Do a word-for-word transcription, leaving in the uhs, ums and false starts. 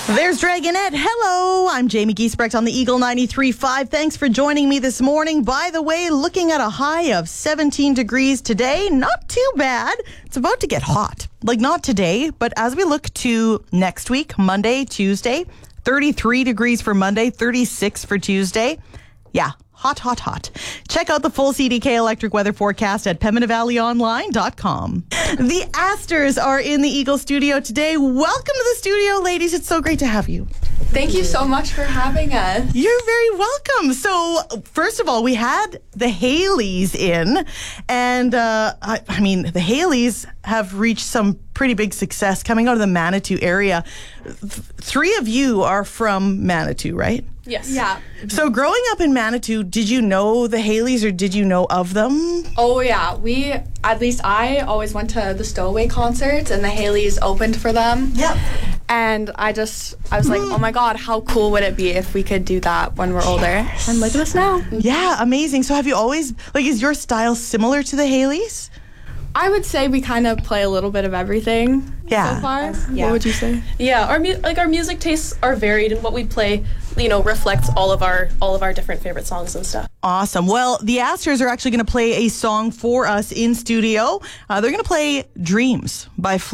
There's Dragonette. Hello, I'm Jamie Giesbrecht on the Eagle ninety-three point five. Thanks for joining me this morning. By the way, looking at a high of seventeen degrees today. Not too bad. It's about to get hot. Like, not today, but as we look to next week, Monday, Tuesday, thirty-three degrees for Monday, thirty-six for Tuesday. Yeah. Hot, hot, hot. Check out the full C D K electric weather forecast at pembina valley online dot com. The Astors are in the Eagle studio today. Welcome to the studio, ladies. It's so great to have you. Thank you so much for having us. You're very welcome. So, first of all, we had the Haleys in, and uh, I, I mean, the Haleys have reached some pretty big success coming out of the Manitou area. Th- three of you are from Manitou, right? Yes. Yeah. So growing up in Manitou, did you know the Haleys or did you know of them? Oh, yeah. We, at least I, always went to the Stowaway concerts and the Haleys opened for them. Yep. And I just, I was like, oh my God, how cool would it be if we could do that when we're older? Yes. And look at us now. Yeah, amazing. So have you always, like, is your style similar to the Haleys? I would say we kind of play a little bit of everything Yeah. so far. Yeah. What would you say? Yeah, our mu- like our music tastes are varied, and what we play, you know, reflects all of our all of our different favorite songs and stuff. Awesome. Well, the Astors are actually going to play a song for us in studio. Uh, they're going to play Dreams by Fleetwood